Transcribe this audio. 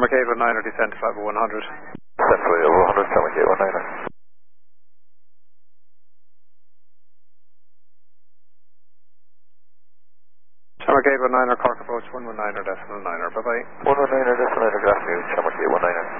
Shamrock 819er, descend to 5 over 100. Descend to 5 over 100, Shamrock 819er. Shamrock 819er, Cork approach 119er, decimal 9er, bye bye. 119er, decimal 9er, good afternoon, Shamrock 819er.